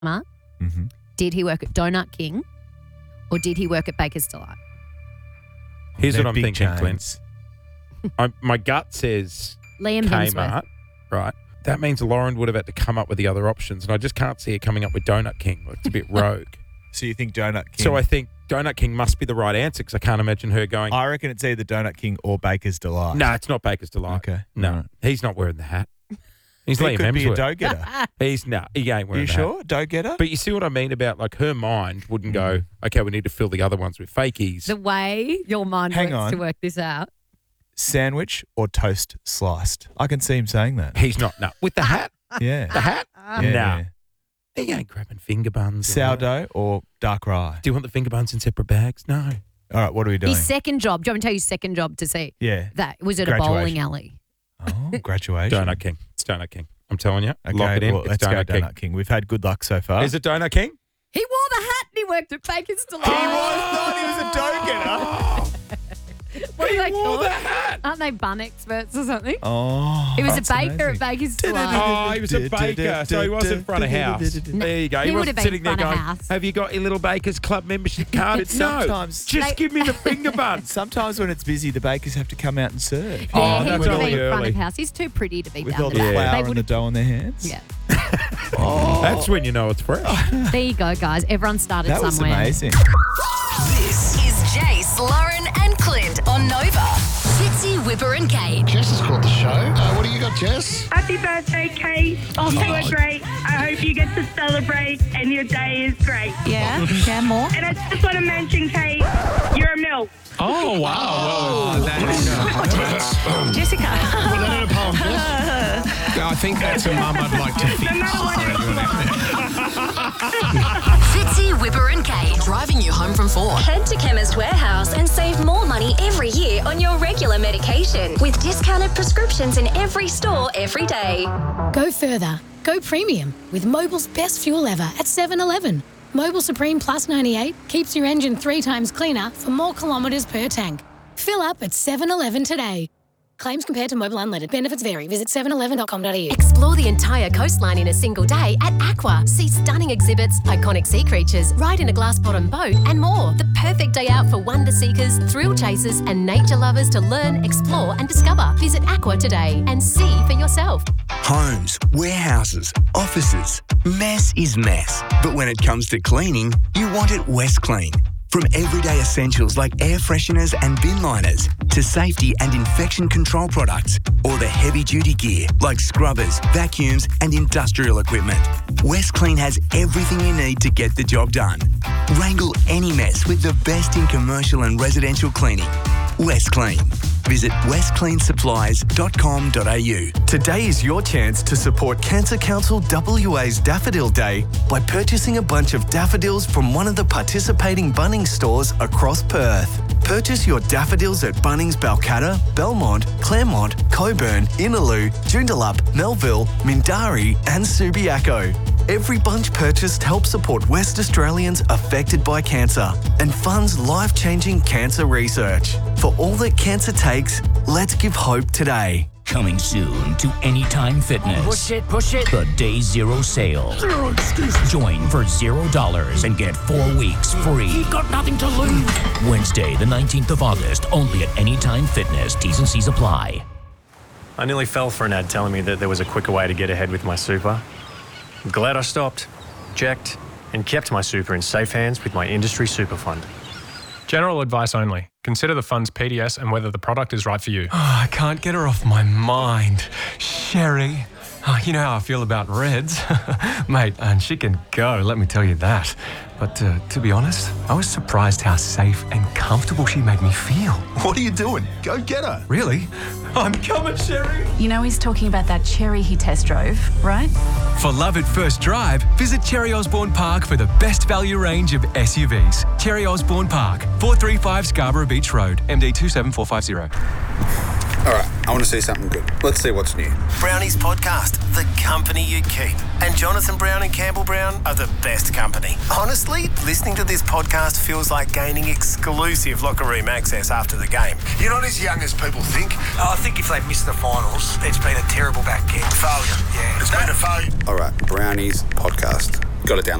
Mm-hmm. Did he work at Donut King or did he work at Baker's Delight? Here's They're what I'm big thinking, chains. Clint. My gut says Liam Kmart, Hemsworth. right? That means Lauren would have had to come up with the other options, and I just can't see her coming up with Donut King. It's a bit rogue. So you think Donut King? So I think Donut King must be the right answer because I can't imagine her going, I reckon it's either Donut King or Baker's Delight. no, it's not Baker's Delight. Okay. No, All right. he's not wearing the hat. He's He Liam could be a Hemsworth. dough getter. He ain't Are wearing you the hat. sure? Dough getter? But you see what I mean about like her mind wouldn't go, okay, we need to fill the other ones with fakies. The way your mind Hang works on. to work this out. Sandwich or toast sliced? I can see him saying that. He's not. No. With the hat? Yeah. The hat? Yeah, no. yeah. He ain't grabbing finger buns. and all that. Sourdough or dark rye? Do you want the finger buns in separate bags? No. All right, what are we doing? His second job. Do you want me to tell you his second job to see? Yeah. That was at a bowling Graduation. alley. Oh, graduation. Donut King. It's Donut King. I'm telling you. Okay, Lock it in. well, It's let's go Donut King. Donut King. We've had good luck so far. Is it Donut King? He wore the hat and he worked at Baker's Delight. He thought he was a dough getter. What are they wore called? the hat. Aren't they bun experts or something? Oh, He was a that's baker amazing. at Baker's Delight. Oh, he was a baker, so he wasn't front of house. There you go. He would wasn't have been sitting there front of going, house. have you got your little Baker's Club membership card? No. Sometimes- Just give me the finger buns. Sometimes when it's busy, the bakers have to come out and serve. Oh, Yeah, he that's would have only been front early. of house. He's too pretty to be With down all the there. They flour and would the have- dough on their hands. Yeah. That's when you know it's fresh. There you go, guys. Everyone started That was somewhere. amazing. This is Jace, Lauren, and Clint on Nova. Fitzy, Whipper, and Kate. Jess has called the show. What do you got, Jess? Happy birthday, Kate. You were great. I hope you get to celebrate and your day is great. Yeah, more. And I just want to mention, Kate, you're a milk. Oh, wow. Well, that Jessica. Put that in a poem, Jess. I think that's a mum I'd like to No matter what Fitzy, Whipper, and Kate. Driving you home from 4. Head to Chemist Warehouse and save more money every year on your regular medication with discounted prescriptions in every store every day. Go further. Go premium with Mobil's best fuel ever at 7-Eleven. Mobil Supreme Plus 98 keeps your engine 3 times cleaner for more kilometres per tank. Fill up at 7-Eleven today. Claims compared to Mobil Unleaded. Benefits vary. Visit 711.com.au. Explore the entire coastline in a single day at Aqua. See stunning exhibits, iconic sea creatures, ride in a glass-bottom boat, and more. The perfect day out for wonder seekers, thrill chasers, and nature lovers to learn, explore, and discover. Visit Aqua today and see for yourself. Homes, warehouses, offices. Mess is mess. But when it comes to cleaning, you want it West Clean. From everyday essentials like air fresheners and bin liners to safety and infection control products, or the heavy-duty gear like scrubbers, vacuums and industrial equipment, West Clean has everything you need to get the job done. Wrangle any mess with the best in commercial and residential cleaning. West Clean. Visit westcleansupplies.com.au. Today is your chance to support Cancer Council WA's Daffodil Day by purchasing a bunch of daffodils from one of the participating Bunnings stores across Perth. Purchase your daffodils at Bunnings Balcatta, Belmont, Claremont, Coburn, Innaloo, Joondalup, Melville, Mindari and Subiaco. Every bunch purchased helps support West Australians affected by cancer and funds life-changing cancer research. For all that cancer takes, let's give hope today. Coming soon to Anytime Fitness. Push it. The Day Zero sale. Zero excuses. Join for $0 and get 4 weeks free. You've got nothing to lose. Wednesday, the 19th of August, only at Anytime Fitness. T's and C's apply. I nearly fell for an ad telling me that there was a quicker way to get ahead with my super. I'm glad I stopped, checked, and kept my super in safe hands with my industry super fund. General advice only. Consider the fund's PDS and whether the product is right for you. I can't get her off my mind. Sherry. You know how I feel about Reds. Mate, and she can go, let me tell you that. But to be honest, I was surprised how safe and comfortable she made me feel. What are you doing? Go get her. Really? I'm coming, Sherry. You know he's talking about that Cherry he test drove, right? For love at first drive, visit Cherry Osborne Park for the best value range of SUVs. Cherry Osborne Park, 435 Scarborough Beach Road, MD 27450. All right, I want to see something good. Let's see what's new. Brownies Podcast, the company you keep. And Jonathan Brown and Campbell Brown are the best company. Honestly, listening to this podcast feels like gaining exclusive locker room access after the game. You're not as young as people think. I think if they've missed the finals, it's been a terrible back kick. Failure. Yeah. It's been a failure. All right, Brownies Podcast. Got to download